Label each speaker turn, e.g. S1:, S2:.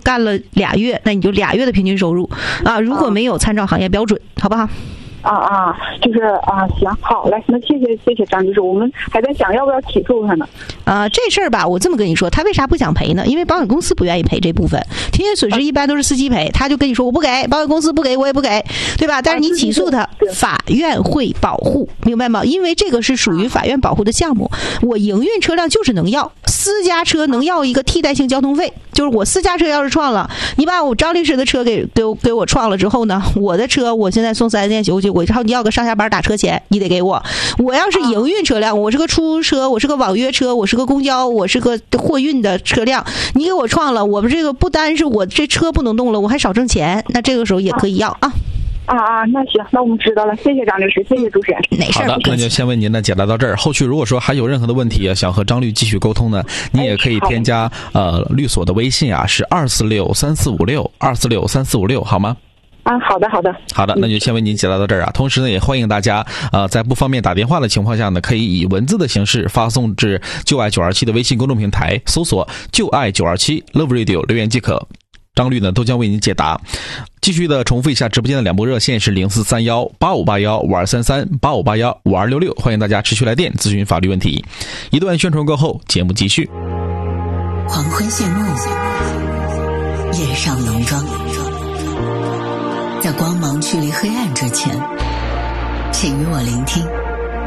S1: 干了2月，那你就2月的平均收入啊。如果没有，参照行业标准，好不好？
S2: 就是行，好嘞，那谢谢张律师，我们还在想要不要起诉他呢。
S1: 这事儿吧，我这么跟你说，他为啥不想赔呢？因为保险公司不愿意赔这部分，停业损失一般都是司机赔，他就跟你说我不给，保险公司不给我也不给，对吧？但是你起诉他，法院会保护，明白吗？因为这个是属于法院保护的项目，我营运车辆就是能要，私家车能要一个替代性交通费，就是我私家车要是撞了，你把我张律师的车给我撞了之后呢，我的车我现在送4S店修去，我你要个上下班打车钱，你得给我。我要是营运车辆，我是个出租车，我是个网约车，我是个公交，我是个货运的车辆，你给我撞了，我们这个不单是我这车不能动了，我还少挣钱，那这个时候也可以要啊。
S2: 那行，那我们知道了，谢谢张律师，谢谢主持人。
S1: 没事。
S3: 好的，那就先为您呢解答到这儿。后续如果说还有任何的问题想和张律继续沟通呢，你也可以添加律所的微信是2463456，2463456，好吗？
S2: 好的，
S3: 那就先为您解答到这儿同时呢，也欢迎大家在不方便打电话的情况下呢，可以以文字的形式发送至就爱927的微信公众平台，搜索就爱927 Love Radio 留言即可。张律呢都将为您解答。继续的重复一下直播间的2部热线是043185815233，85815266，欢迎大家持续来电咨询法律问题。一段宣传过后，节目继续。
S4: 黄昏谢幕，夜上浓妆，在光芒驱离黑暗之前，请与我聆听